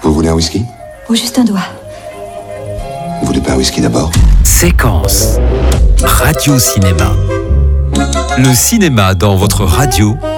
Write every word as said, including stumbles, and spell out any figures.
Vous voulez un whisky? Oh, juste un doigt. Vous voulez pas un whisky d'abord? Séquence Radio Cinéma. Le cinéma dans votre radio